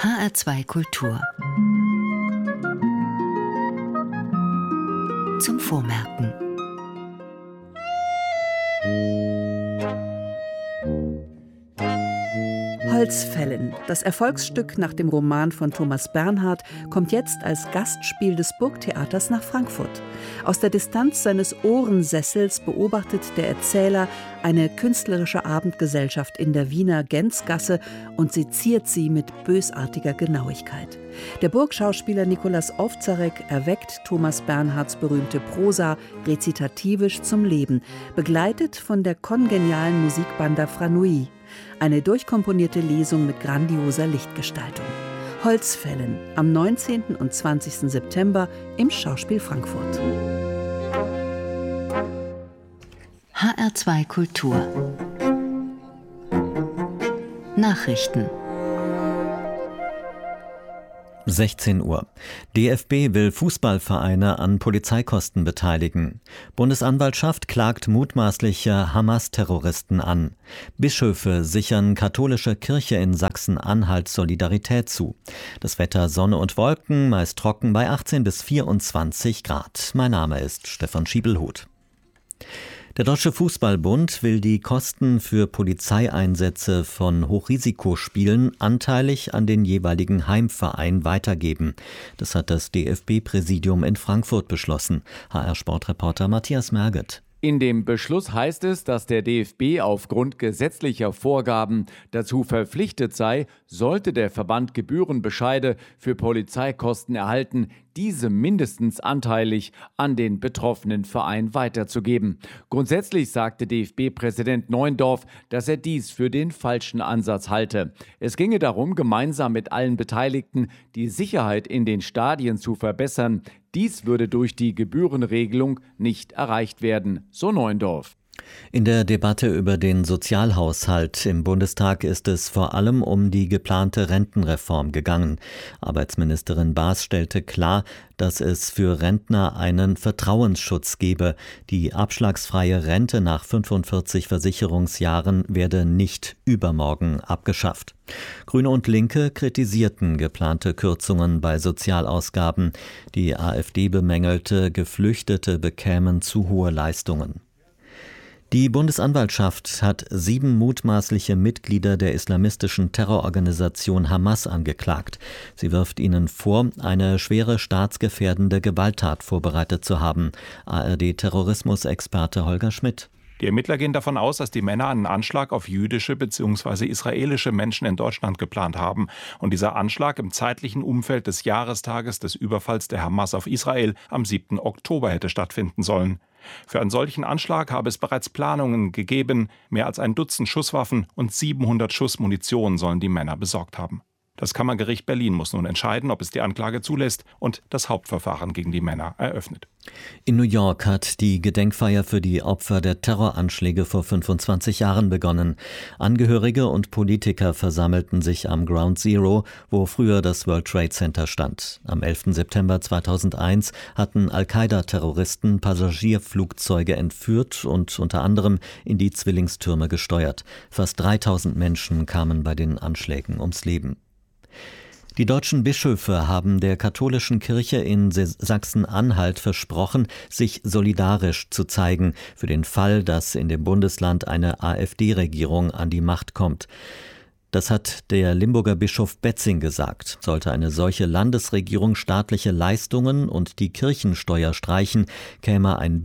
HR2 Kultur. Zum Vormerken. Holzfällen, das Erfolgsstück nach dem Roman von Thomas Bernhard, kommt jetzt als Gastspiel des Burgtheaters nach Frankfurt. Aus der Distanz seines Ohrensessels beobachtet der Erzähler eine künstlerische Abendgesellschaft in der Wiener Gänzgasse und seziert sie mit bösartiger Genauigkeit. Der Burgschauspieler Nikolaus Ovtcharek erweckt Thomas Bernhards berühmte Prosa rezitativisch zum Leben, begleitet von der kongenialen Musikbanda Franui. Eine durchkomponierte Lesung mit grandioser Lichtgestaltung. Holzfällen am 19. und 20. September im Schauspiel Frankfurt. HR2 Kultur. Nachrichten. 16 Uhr. DFB will Fußballvereine an Polizeikosten beteiligen. Bundesanwaltschaft klagt mutmaßliche Hamas-Terroristen an. Bischöfe sichern katholischer Kirche in Sachsen-Anhalt Solidarität zu. Das Wetter Sonne und Wolken, meist trocken bei 18 bis 24 Grad. Mein Name ist Stefan Schiebelhuth. Der Deutsche Fußballbund will die Kosten für Polizeieinsätze von Hochrisikospielen anteilig an den jeweiligen Heimverein weitergeben. Das hat das DFB-Präsidium in Frankfurt beschlossen. HR-Sportreporter Matthias Merget. In dem Beschluss heißt es, dass der DFB aufgrund gesetzlicher Vorgaben dazu verpflichtet sei, sollte der Verband Gebührenbescheide für Polizeikosten erhalten, diese mindestens anteilig an den betroffenen Verein weiterzugeben. Grundsätzlich sagte DFB-Präsident Neuendorf, dass er dies für den falschen Ansatz halte. Es ginge darum, gemeinsam mit allen Beteiligten die Sicherheit in den Stadien zu verbessern. Dies würde durch die Gebührenregelung nicht erreicht werden, so Neuendorf. In der Debatte über den Sozialhaushalt im Bundestag ist es vor allem um die geplante Rentenreform gegangen. Arbeitsministerin Baas stellte klar, dass es für Rentner einen Vertrauensschutz gebe. Die abschlagsfreie Rente nach 45 Versicherungsjahren werde nicht übermorgen abgeschafft. Grüne und Linke kritisierten geplante Kürzungen bei Sozialausgaben. Die AfD bemängelte, Geflüchtete bekämen zu hohe Leistungen. Die Bundesanwaltschaft hat 7 mutmaßliche Mitglieder der islamistischen Terrororganisation Hamas angeklagt. Sie wirft ihnen vor, eine schwere staatsgefährdende Gewalttat vorbereitet zu haben. ARD-Terrorismusexperte Holger Schmidt. Die Ermittler gehen davon aus, dass die Männer einen Anschlag auf jüdische bzw. israelische Menschen in Deutschland geplant haben. Und dieser Anschlag im zeitlichen Umfeld des Jahrestages des Überfalls der Hamas auf Israel am 7. Oktober hätte stattfinden sollen. Für einen solchen Anschlag habe es bereits Planungen gegeben. Mehr als ein Dutzend Schusswaffen und 700 Schuss Munition sollen die Männer besorgt haben. Das Kammergericht Berlin muss nun entscheiden, ob es die Anklage zulässt und das Hauptverfahren gegen die Männer eröffnet. In New York hat die Gedenkfeier für die Opfer der Terroranschläge vor 25 Jahren begonnen. Angehörige und Politiker versammelten sich am Ground Zero, wo früher das World Trade Center stand. Am 11. September 2001 hatten Al-Qaida-Terroristen Passagierflugzeuge entführt und unter anderem in die Zwillingstürme gesteuert. Fast 3000 Menschen kamen bei den Anschlägen ums Leben. Die deutschen Bischöfe haben der katholischen Kirche in Sachsen-Anhalt versprochen, sich solidarisch zu zeigen für den Fall, dass in dem Bundesland eine AfD-Regierung an die Macht kommt. Das hat der Limburger Bischof Betzing gesagt. Sollte eine solche Landesregierung staatliche Leistungen und die Kirchensteuer streichen, könne ein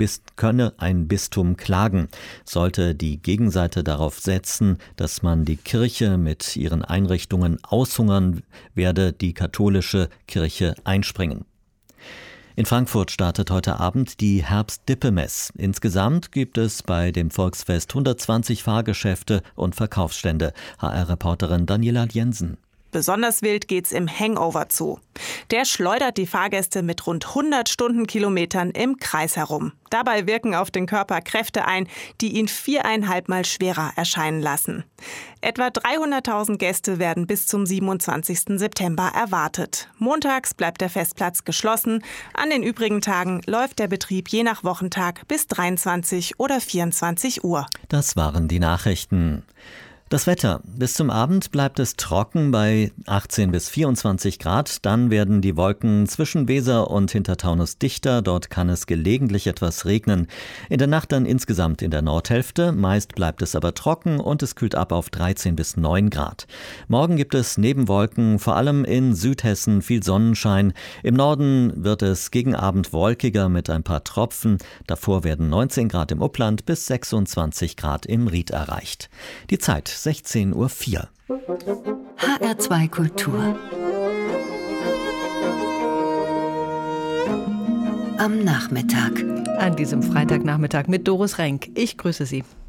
Bistum klagen. Sollte die Gegenseite darauf setzen, dass man die Kirche mit ihren Einrichtungen aushungern, werde die katholische Kirche einspringen. In Frankfurt startet heute Abend die Herbst-Dippe-Mess. Insgesamt gibt es bei dem Volksfest 120 Fahrgeschäfte und Verkaufsstände. HR-Reporterin Daniela Jensen. Besonders wild geht's im Hangover zu. Der schleudert die Fahrgäste mit rund 100 Stundenkilometern im Kreis herum. Dabei wirken auf den Körper Kräfte ein, die ihn 4,5 Mal schwerer erscheinen lassen. Etwa 300.000 Gäste werden bis zum 27. September erwartet. Montags bleibt der Festplatz geschlossen. An den übrigen Tagen läuft der Betrieb je nach Wochentag bis 23 oder 24 Uhr. Das waren die Nachrichten. Das Wetter. Bis zum Abend bleibt es trocken bei 18 bis 24 Grad. Dann werden die Wolken zwischen Weser und Hintertaunus dichter. Dort kann es gelegentlich etwas regnen. In der Nacht dann insgesamt in der Nordhälfte. Meist bleibt es aber trocken und es kühlt ab auf 13 bis 9 Grad. Morgen gibt es neben Wolken vor allem in Südhessen viel Sonnenschein. Im Norden wird es gegen Abend wolkiger mit ein paar Tropfen. Davor werden 19 Grad im Upland bis 26 Grad im Ried erreicht. Die Zeit 16:04 Uhr. HR2 Kultur. Am Nachmittag. An diesem Freitagnachmittag mit Doris Renk. Ich grüße Sie.